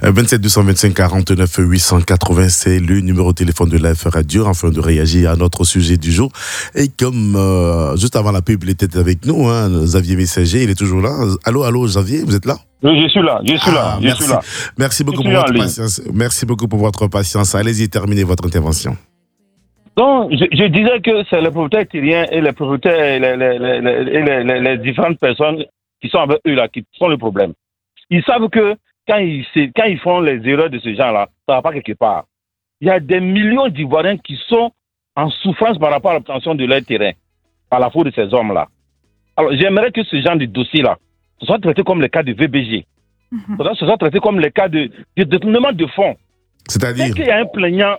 27 225 49 880, c'est le numéro de téléphone de l'AF Radio afin de réagir à notre sujet du jour. Et comme juste avant la pub, il était avec nous, Xavier Messager, il est toujours là. Allô, Xavier, vous êtes là? Oui, je suis là. Merci beaucoup pour votre patience. Merci beaucoup pour votre patience. Allez-y, terminez votre intervention. Donc, je disais que c'est les propriétaires tyriens et les propriétaires les différentes personnes qui sont avec eux là, qui sont le problème. Ils savent que quand ils font les erreurs de ce genre-là, ça ne va pas quelque part. Il y a des millions d'Ivoiriens qui sont en souffrance par rapport à l'obtention de leur terrain, par la faute de ces hommes-là. Alors, j'aimerais que ce genre de dossier-là, ce soit traité comme le cas de VBG. Ce soit traité comme le cas de détournement de fonds. C'est-à-dire? Dès qu'il y a un plaignant,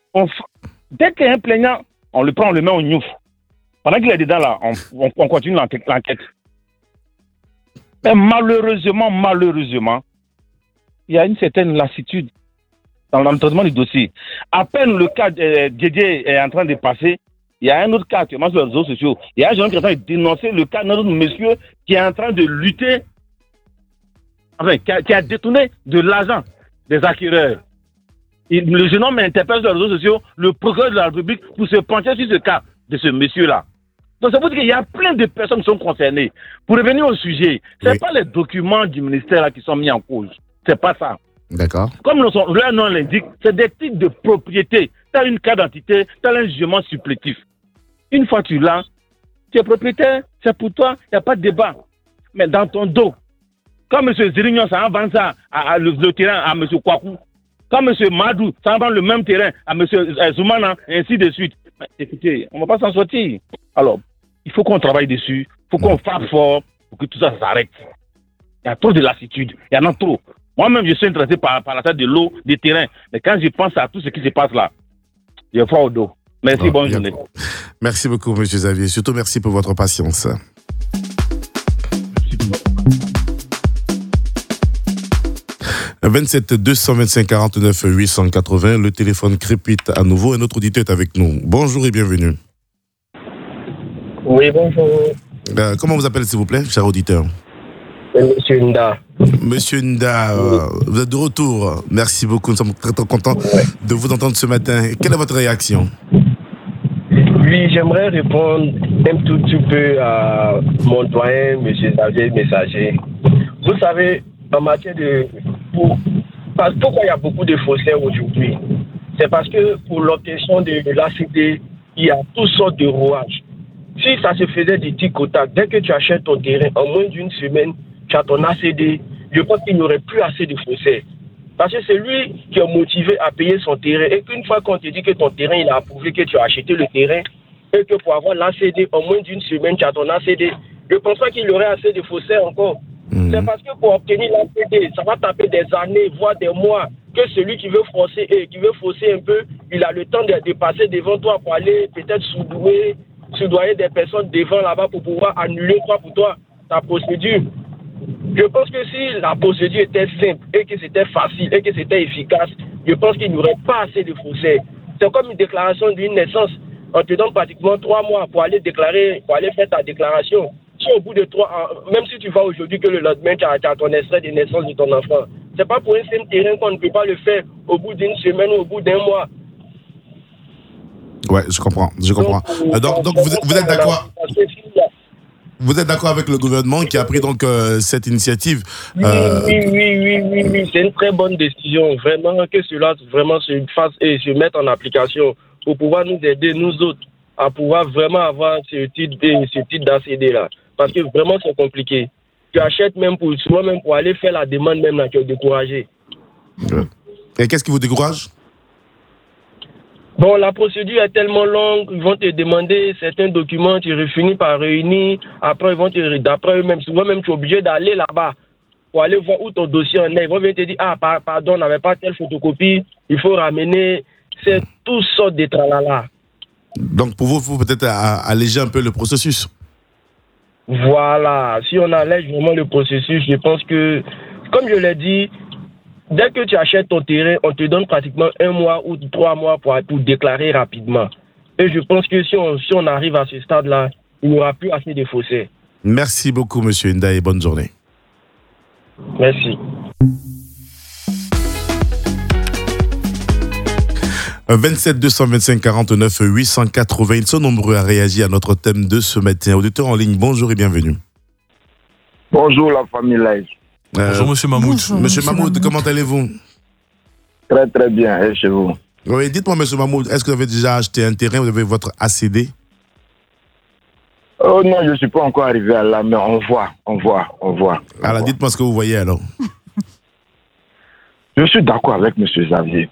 on le prend, on le met au gnouf. Pendant qu'il est dedans là, on continue l'enquête. Mais malheureusement, il y a une certaine lassitude dans l'entraitement du dossier. À peine le cas Didier est en train de passer, il y a un autre cas actuellement sur les réseaux sociaux. Il y a un jeune qui est en train de dénoncer le cas d'un autre monsieur qui est en train de lutter, qui a détourné de l'argent des acquéreurs. Le jeune homme interpelle sur les réseaux sociaux le procureur de la République pour se pencher sur ce cas de ce monsieur-là. Donc ça veut dire qu'il y a plein de personnes qui sont concernées. Pour revenir au sujet, ce n'est pas les documents du ministère là qui sont mis en cause. C'est pas ça. D'accord. Comme leur nom l'indique, c'est des titres de propriété. Tu as une carte d'identité, tu as un jugement supplétif. Une fois tu l'as, tu es propriétaire, c'est pour toi, il n'y a pas de débat. Mais dans ton dos, comme M. Zirignon, ça vend ça le terrain à M. Kwaku, comme M. Madou, ça vend le même terrain à M. Zoumana, ainsi de suite. Mais, écoutez, on ne va pas s'en sortir. Alors, il faut qu'on travaille dessus, il faut qu'on frappe fort pour que tout ça s'arrête. Il y a trop de lassitude, il y en a trop. Moi-même, je suis intéressé par la tête de l'eau, des terrains. Mais quand je pense à tout ce qui se passe là, j'ai froid au dos. Merci, bonne journée. Merci beaucoup, M. Xavier. Surtout, merci pour votre patience. « 27 225 49 880, le téléphone crépite à nouveau. Un autre auditeur est avec nous. Bonjour et bienvenue. Oui, bonjour. Comment vous appelez, s'il vous plaît, cher auditeur? Monsieur Nda. Monsieur Nda, vous êtes de retour. Merci beaucoup. Nous sommes très, très contents de vous entendre ce matin. Quelle est votre réaction? Oui, j'aimerais répondre un tout petit peu à mon doyen, monsieur Xavier Messager. Vous savez, en matière de... Pourquoi il y a beaucoup de faussaires aujourd'hui? C'est parce que pour l'obtention de l'ACD, il y a toutes sortes de rouages. Si ça se faisait du tic au tac, dès que tu achètes ton terrain, en moins d'une semaine, tu as ton ACD, je pense qu'il n'y aurait plus assez de faussaires. Parce que c'est lui qui est motivé à payer son terrain. Et qu'une fois qu'on te dit que ton terrain, il a approuvé que tu as acheté le terrain, et que pour avoir l'ACD, en moins d'une semaine, tu as ton ACD, je ne pense pas qu'il y aurait assez de faussaires encore. C'est parce que pour obtenir l'ACD, ça va taper des années, voire des mois, que celui qui veut fausser un peu, il a le temps de passer devant toi pour aller peut-être soudoyer des personnes devant là-bas pour pouvoir annuler toi pour toi ta procédure. Je pense que si la procédure était simple et que c'était facile et que c'était efficace, je pense qu'il n'y aurait pas assez de faussaires. C'est comme une déclaration d'une naissance. On te donne pratiquement 3 mois pour aller faire ta déclaration. Si au bout de 3, même si tu vas aujourd'hui que le lendemain, tu as ton extrait de naissance de ton enfant, c'est pas pour un simple terrain qu'on ne peut pas le faire au bout d'une semaine ou au bout d'un mois. Ouais, je comprends. Donc vous êtes d'accord? Vous êtes d'accord avec le gouvernement qui a pris donc cette initiative? Oui, c'est une très bonne décision. Vraiment que cela vraiment se fasse et se mette en application pour pouvoir nous aider, nous autres, à pouvoir vraiment avoir ce titre d'ACD là. Parce que vraiment c'est compliqué. Tu achètes souvent même pour aller faire la demande même là, tu es découragé. Et qu'est-ce qui vous décourage? Bon, la procédure est tellement longue, ils vont te demander certains documents, tu finis par réunir, après ils vont d'après eux-mêmes, souvent même tu es obligé d'aller là-bas pour aller voir où ton dossier en est. Ils vont venir te dire, pardon, on n'avait pas telle photocopie, il faut ramener, c'est toutes sortes de tralala. Donc pour vous, il faut peut-être alléger un peu le processus. Voilà, si on allège vraiment le processus, je pense que, comme je l'ai dit, dès que tu achètes ton terrain, on te donne pratiquement 1 mois ou 3 mois pour déclarer rapidement. Et je pense que si on arrive à ce stade-là, il n'y aura plus assez de faussaires. Merci beaucoup, M. Nda, et bonne journée. Merci. 27 225 49 880. Ils sont nombreux à réagir à notre thème de ce matin. Auditeur en ligne, bonjour et bienvenue. Bonjour la famille Live. Bonjour Monsieur Mahmoud. Bonjour, Monsieur Mahmoud, comment allez-vous? Très très bien, et chez vous? Oui, dites-moi Monsieur Mahmoud, est-ce que vous avez déjà acheté un terrain, vous avez votre ACD? Oh non, je ne suis pas encore arrivé à là, mais on voit. Alors dites-moi ce que vous voyez alors. Je suis d'accord avec M. Xavier.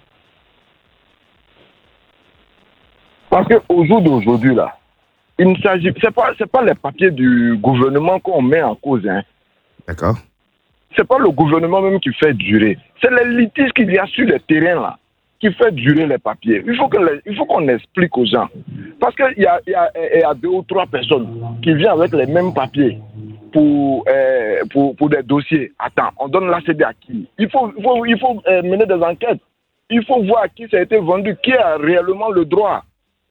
Parce qu'au jour d'aujourd'hui, là, il ne s'agit c'est pas les papiers du gouvernement qu'on met en cause. Hein. D'accord. C'est pas le gouvernement même qui fait durer. C'est les litiges qu'il y a sur les terrains, là, qui fait durer les papiers. Il faut qu'on explique aux gens. Parce qu'il y a 2 ou 3 personnes qui viennent avec les mêmes papiers pour des dossiers. Attends, on donne l'ACD à qui? Il faut mener des enquêtes. Il faut voir à qui ça a été vendu, qui a réellement le droit.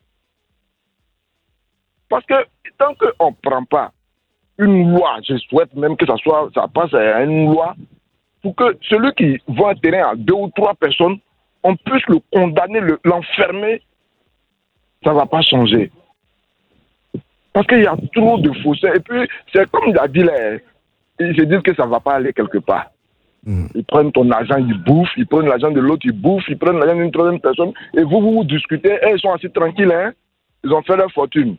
Parce que tant qu'on ne prend pas une loi, je souhaite même que ça passe à une loi, pour que celui qui vend un terrain à 2 ou 3 personnes, on puisse le condamner, l'enfermer, ça ne va pas changer. Parce qu'il y a trop de faussaires. Et puis, c'est comme il a dit, ils se disent que ça ne va pas aller quelque part. Ils prennent ton argent, ils bouffent, ils prennent l'argent de l'autre, ils bouffent, ils prennent l'argent d'une troisième personne, et vous discutez, ils sont assis tranquilles, hein? Ils ont fait leur fortune.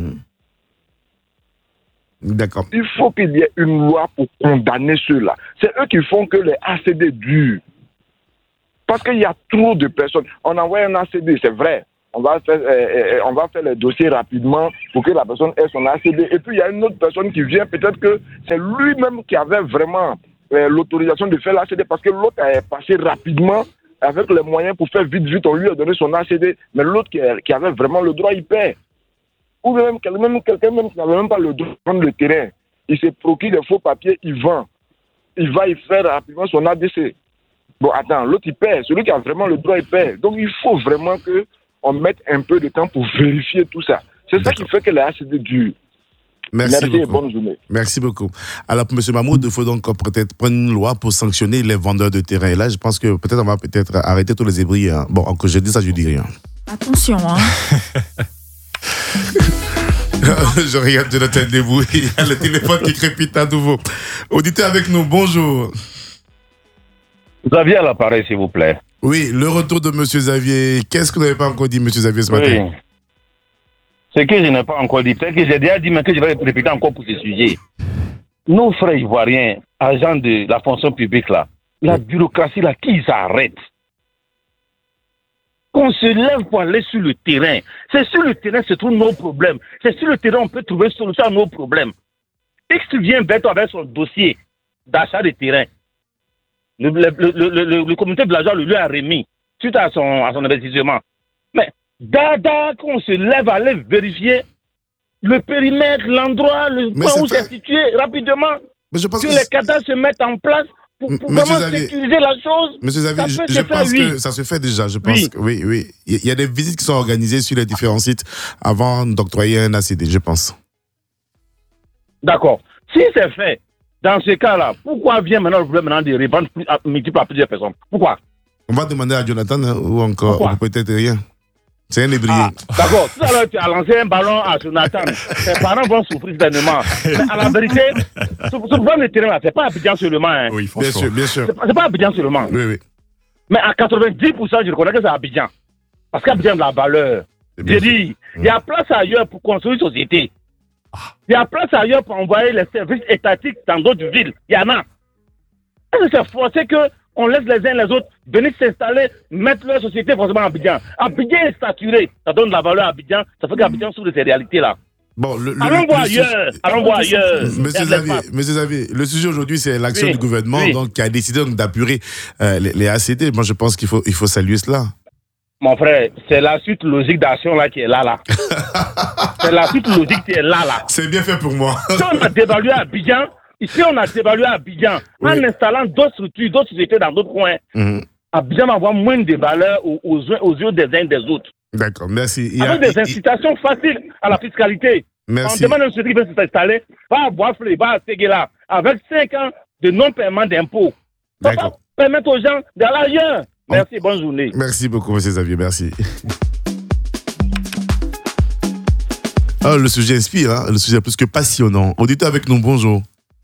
D'accord. Il faut qu'il y ait une loi pour condamner ceux-là. C'est eux qui font que les ACD durent. Parce qu'il y a trop de personnes. On envoie un ACD, c'est vrai. On va faire les dossiers rapidement pour que la personne ait son ACD. Et puis il y a une autre personne qui vient, peut-être que c'est lui-même qui avait vraiment l'autorisation de faire l'ACD parce que l'autre est passé rapidement avec les moyens pour faire vite, on lui a donné son ACD. Mais l'autre qui avait vraiment le droit, il perd. Ou même quelqu'un même qui n'avait même pas le droit de prendre le terrain. Il se procure des faux papiers, il vend. Il va y faire rapidement son ADC. Bon, attends, l'autre il perd. Celui qui a vraiment le droit, il perd. Donc il faut vraiment qu'on mette un peu de temps pour vérifier tout ça. C'est ça qui fait que les ACD durent. Merci beaucoup. Et bonne journée. Merci beaucoup. Alors, M. Mahmoud, il faut donc peut-être prendre une loi pour sanctionner les vendeurs de terrain. Et là, je pense que peut-être on va arrêter tous les ébris. Hein. Bon, que je dis ça, je dis rien. Attention, hein. Je regarde Jonathan Debout, il y a le téléphone qui crépite à nouveau. Auditeur avec nous, bonjour. Xavier à l'appareil, s'il vous plaît. Oui, le retour de M. Xavier. Qu'est-ce que vous n'avez pas encore dit, M. Xavier, ce matin? Ce que je n'ai pas encore dit, peut-être que j'ai déjà dit, mais que je vais répéter encore pour ce sujet. Nos frères ivoiriens, agents de la fonction publique, là, la bureaucratie, là, qui s'arrête? Qu'on se lève pour aller sur le terrain. C'est sur le terrain que se trouvent nos problèmes. C'est sur le terrain qu'on peut trouver solution à nos problèmes. X vient bientôt avec son dossier d'achat de terrain. Le comité de l'argent le lui a remis suite à son investissement. Mais dada qu'on se lève à aller vérifier le périmètre, l'endroit, le point où c'est situé rapidement. Mais je pense que les cadastres se mettent en place pour vraiment sécuriser la chose. Monsieur Xavier, je pense que ça se fait déjà. Je pense que oui. Il y a des visites qui sont organisées sur les différents sites avant d'octroyer un ACD, je pense. D'accord. Si c'est fait, dans ce cas-là, pourquoi vient maintenant le problème de répandre multiple à plusieurs personnes? Pourquoi? On va demander à Jonathan ou encore peut-être rien. C'est un ébrié. D'accord. Tout à l'heure, tu as lancé un ballon à Jonathan. Ses parents vont souffrir certainement. Mais à la vérité, ce problème de terrain-là, c'est pas à Abidjan seulement. Hein. Oui, bien sûr. C'est pas à Abidjan seulement. Oui. Mais à 90%, je reconnais que c'est à Abidjan. Parce qu'Abidjan a de la valeur. J'ai dit, il y a place ailleurs pour construire une société. Il y a place ailleurs pour envoyer les services étatiques dans d'autres villes. Il y en a. Est-ce que c'est forcé qu'on laisse les uns les autres venir s'installer, mettre leur société forcément à Abidjan? Abidjan est saturé. Ça donne de la valeur à Abidjan. Ça fait qu'Abidjan souffre de ces réalités-là. Bon, allons voir ailleurs. Monsieur Xavier, le sujet aujourd'hui, c'est l'action du gouvernement donc, qui a décidé d'apurer les ACD. Moi, je pense qu'il faut saluer cela. Mon frère, c'est la suite logique d'action là qui est là. C'est la suite logique qui est là. C'est bien fait pour moi. Si on a dévalué Abidjan, en installant d'autres structures, d'autres sociétés dans d'autres coins, Abidjan va avoir moins de valeur aux yeux des uns des autres. D'accord, merci. Avec des incitations faciles à la fiscalité. Merci. On demande à une société qui veut s'installer, va à Boisflé, va à Séguéla, avec 5 ans de non-paiement d'impôts. Ça va permettre aux gens d'aller ailleurs. Merci, bonne journée. Merci beaucoup, M. Xavier, merci. Le sujet inspire, hein? Le sujet est plus que passionnant. Auditeur avec nous, bonjour.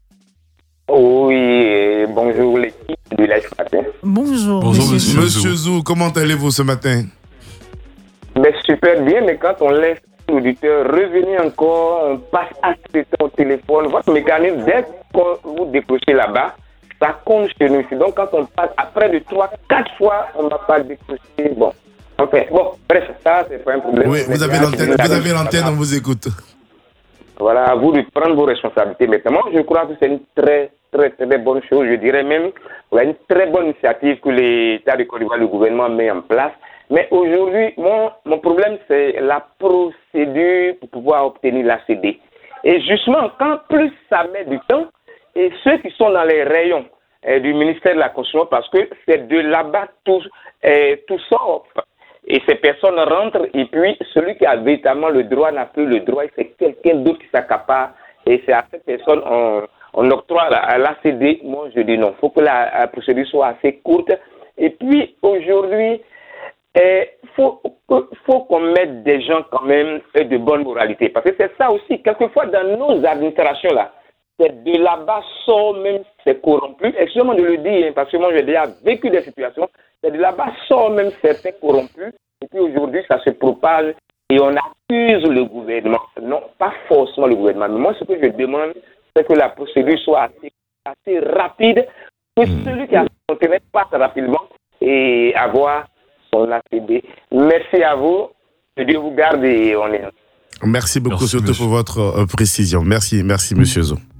Oui, bonjour l'équipe de la matin. Bonjour, Monsieur Zou, comment allez-vous ce matin? Mais super bien, mais quand on laisse l'auditeur revenir encore, on passe à ce temps au téléphone, votre mécanisme, dès que vous décrochez là-bas, ça compte chez nous. Donc quand on passe après de 3-4 fois, on ne va pas décrocher. Bon, enfin, bref, ça, c'est pas un problème. Oui, vous avez l'antenne, on vous écoute. Voilà, à vous de prendre vos responsabilités. Maintenant, je crois que c'est une très bonne chose. Je dirais même, une très bonne initiative que l'État de Côte d'Ivoire, le gouvernement met en place. Mais aujourd'hui, mon problème, c'est la procédure pour pouvoir obtenir l'ACD. Et justement, quand plus ça met du temps, et ceux qui sont dans les rayons du ministère de la Constitution, parce que c'est de là-bas tout sort. Et ces personnes rentrent, et puis celui qui a véritablement le droit n'a plus le droit, et c'est quelqu'un d'autre qui s'accapare. Et c'est à cette personne on octroie l'ACD. Moi, je dis non. Il faut que la procédure soit assez courte. Et puis, aujourd'hui, faut qu'on mette des gens quand même de bonne moralité. Parce que c'est ça aussi. Quelquefois, dans nos administrations-là, c'est de là-bas sort même ces corrompus. Excusez-moi de le dire, parce que moi, j'ai déjà vécu des situations. C'est de là-bas sort même certains corrompus. Et puis aujourd'hui, ça se propage et on accuse le gouvernement. Non, pas forcément le gouvernement. Mais moi, ce que je demande, c'est que la procédure soit assez rapide, que celui qui a son terrain passe rapidement et avoir son ACD. Merci à vous. Que Dieu vous garde et on est. Merci beaucoup, surtout pour votre précision. Merci, Monsieur Zo.